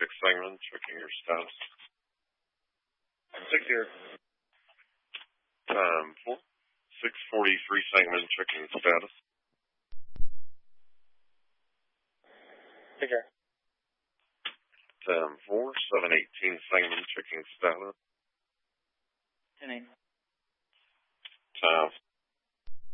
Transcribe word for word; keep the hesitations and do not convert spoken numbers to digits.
six Sangamon, checking your status. Six here. Time four. six forty-three Sangamon, checking status. Six here. Time four. seven eighteen Sangamon, checking status. Ten eight. Time